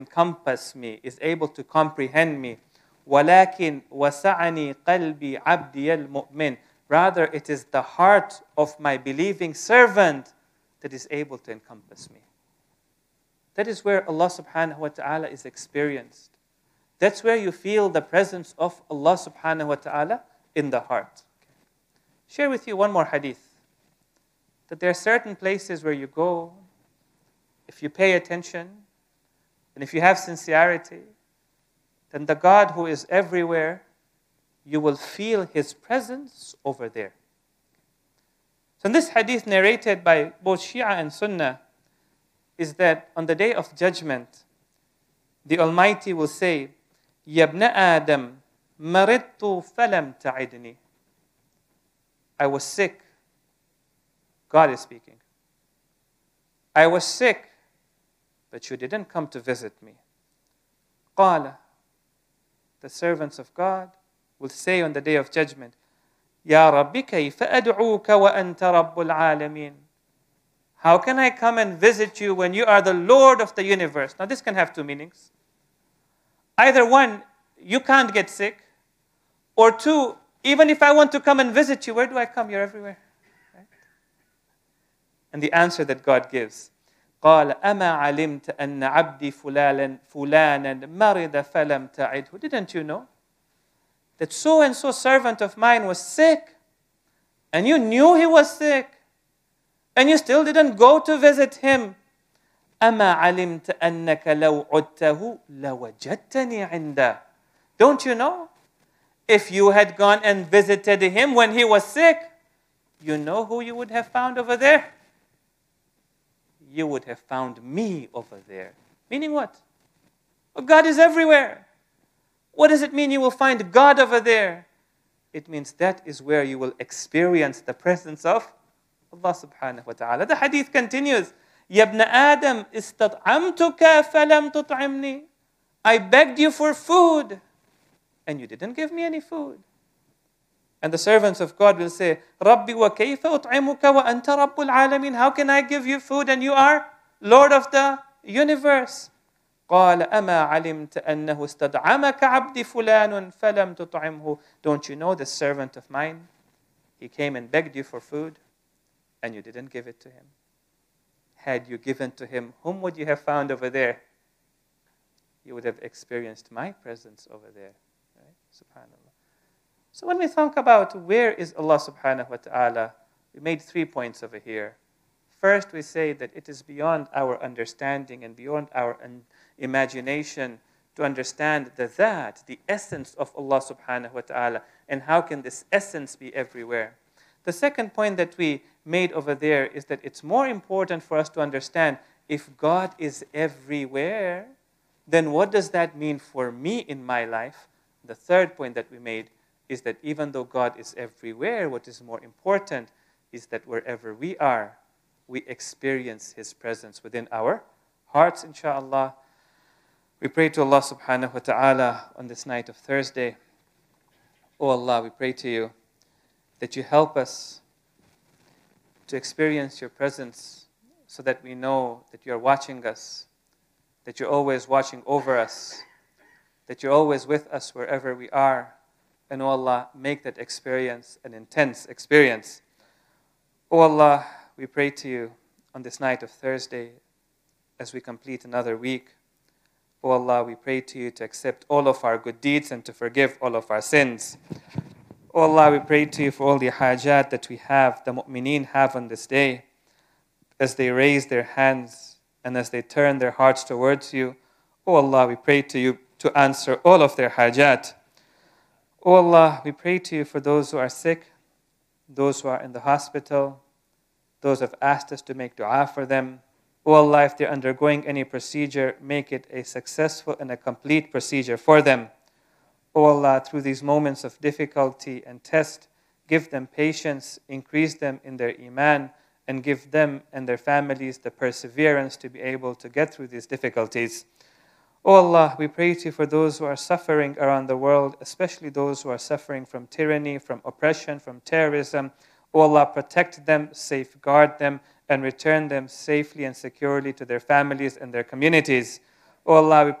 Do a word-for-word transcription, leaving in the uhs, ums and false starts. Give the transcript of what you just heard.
encompass me, is able to comprehend me. وَلَكِنْ وَسَعَنِي قَلْبِي عَبْدِيَ الْمُؤْمِنِ. Rather, it is the heart of my believing servant that is able to encompass me. That is where Allah subhanahu wa ta'ala is experienced. That's where you feel the presence of Allah subhanahu wa ta'ala in the heart. Share with you one more hadith. That there are certain places where you go, if you pay attention, and if you have sincerity, then the God who is everywhere, you will feel His presence over there. So in this hadith narrated by both Shia and Sunnah, is that on the day of judgment, the Almighty will say, Ya ibn Adam, maridtu falam ta'idni. I was sick. God is speaking. I was sick, but you didn't come to visit me. Qala, the servants of God will say on the day of judgment, Ya Rabbi kayfa ad'uka wa anta rabbul alameen. How can I come and visit you when you are the Lord of the universe? Now this can have two meanings. Either one, you can't get sick. Or two, even if I want to come and visit you, where do I come? You're everywhere. Right? And the answer that God gives, قال أما علمت أن عبدي فلانا فلانا مرض فلم تعده. Didn't you know that so and so servant of mine was sick, and you knew he was sick, and you still didn't go to visit him? أما علمت أنك لو عدته لوجدتني عنده. Don't you know? If you had gone and visited him when he was sick, you know who you would have found over there? You would have found me over there. Meaning what? Well, God is everywhere. What does it mean you will find God over there? It means that is where you will experience the presence of Allah subhanahu wa ta'ala. The hadith continues, Ya ibn Adam, istad'amtuka falam tut'imni. I begged you for food, and you didn't give me any food. And the servants of God will say, Rabbi wa kayfa ut'imuka wa anta rabbul alamin. How can I give you food and you are Lord of the universe? قال أما علمت أنه استدعمك عبدي فلان فلم تطعمه. Don't you know the servant of mine? He came and begged you for food, and you didn't give it to him. Had you given to him, whom would you have found over there? You would have experienced my presence over there. Right? SubhanAllah. So when we think about where is Allah subhanahu wa ta'ala, we made three points over here. First, we say that it is beyond our understanding and beyond our un- imagination to understand the that, the essence of Allah subhanahu wa ta'ala, and how can this essence be everywhere. The second point that we made over there is that it's more important for us to understand if God is everywhere, then what does that mean for me in my life? The third point that we made is that even though God is everywhere, what is more important is that wherever we are, we experience His presence within our hearts, inshaAllah. We pray to Allah subhanahu wa ta'ala on this night of Thursday. Oh Allah, we pray to you that you help us to experience your presence so that we know that you are watching us, that you're always watching over us, that you're always with us wherever we are. And oh Allah, make that experience an intense experience. Oh Allah, we pray to you on this night of Thursday as we complete another week. Oh Allah, we pray to you to accept all of our good deeds and to forgive all of our sins. Oh Allah, we pray to you for all the hajat that we have, the mu'mineen have on this day, as they raise their hands and as they turn their hearts towards you. Oh Allah, we pray to you to answer all of their hajat. Oh Allah, we pray to you for those who are sick, those who are in the hospital, those who have asked us to make dua for them. Oh Allah, if they're undergoing any procedure, make it a successful and a complete procedure for them. Oh Allah, through these moments of difficulty and test, give them patience, increase them in their iman, and give them and their families the perseverance to be able to get through these difficulties. Oh Allah, we pray to you for those who are suffering around the world, especially those who are suffering from tyranny, from oppression, from terrorism. Oh Allah, protect them, safeguard them, and return them safely and securely to their families and their communities. Oh Allah, we